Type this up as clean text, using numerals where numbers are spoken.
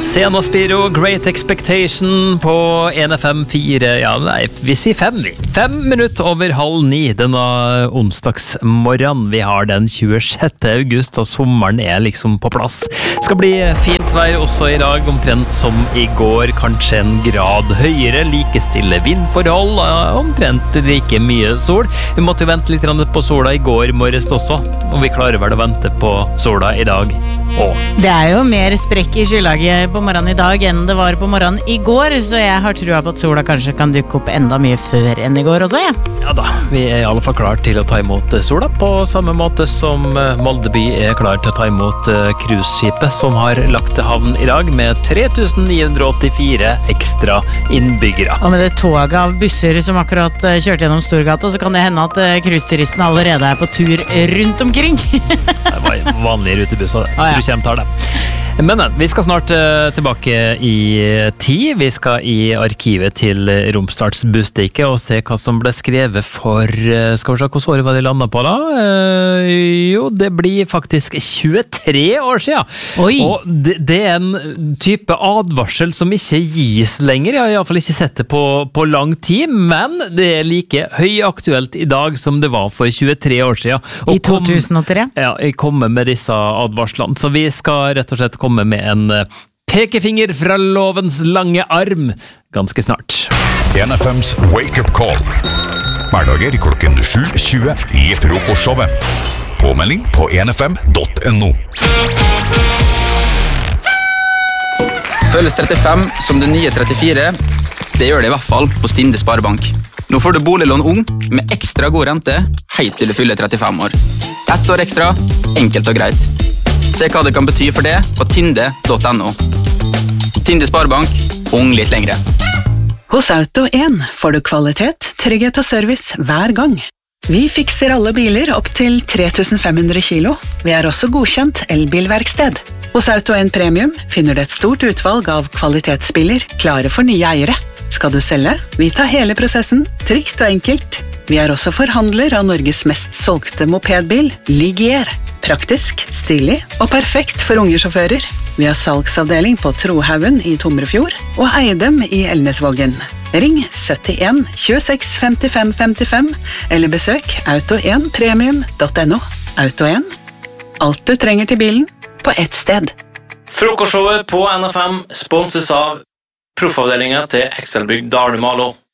Sena Spiro, Great Expectation på NFM 4, ja nei, vi sier 5 vi. 5 minutter over 8:30 denne onsdagsmorgen. Vi har den 26. august, og sommeren liksom på plass. Skal bli fint vær også i dag, omtrent som i går, kanskje en grad høyere, like stille vindforhold, omtrent like mye sol. Vi måtte jo vente litt på sola i går morges også, og vi klarer vel å vente på sola i dag. Det jo mer sprekk i skylaget på morgenen i dag enn det var på morgenen i går, så jeg har trua på at sola kanskje kan dukke opp enda mye før enn i går også, ja. Ja da, vi i alle fall klar til å ta imot sola, på samme måte som Moldeby klar til å ta imot cruiseskipet som har lagt til havn i dag med 3984 ekstra innbyggere. Og med det toget av busser som akkurat kjørte gjennom Storgata, så kan det hende at cruiseturistene allerede på tur rundt omkring. Det var vanlige rutebusser, det. Ja. Du kommer tar det. Men vi skal snart tilbake i tid. Vi skal i arkivet til Romsdals Budstikke og se hva som ble skrevet for, skal vi se, hvilket år var det landet på da? Jo, det blir faktisk 23 år siden. Oi. Og det en type advarsel som ikke gis lenger. Jeg har i hvert fall ikke sett det på lang tid, men det like høyaktuelt i dag som det var for 23 år siden. I 2003? Ja, jeg kommer med disse advarslene, så vi skal rett og slett komme med en pekefinger fra lovens lange arm ganske snart. NFMs Wake Up Call. Hverdager klokken 7:20 i frokostshowet. Påmelding på nfm.no. Føles 35 som det nye 34. Det gjør det i hvert fall på Stinde Sparebank. Nå får du boliglån ung med ekstra god rente helt til du fyller 35 år. 1 år ekstra, enkelt og greit. Se hva det kan bety for det på tinde.no. Tinde Sparebank, ung litt lengre. Hos Auto1 får du kvalitet, trygghet og service hver gang. Vi fikser alle biler opp til 3500 kilo. Vi også godkjent elbilverksted. Hos Auto1 Premium finner du et stort utvalg av kvalitetsbiler klare for nye eiere. Skal du selge? Vi tar hele prosessen, trygt og enkelt. Vi også forhandler av Norges mest solgte mopedbil, Ligier. Praktisk, stilig og perfekt for unge sjåfører. Vi har salgsavdeling på Trohaugen i Tomrefjord og Eidem i Elnesvågen. Ring 71 26 55 55 eller besøk auto1premium.no. Auto1. Alt du trenger til bilen på ett sted. Frokostshowet på NFM sponses av proffavdelingen til Excelbygg Dalumalo.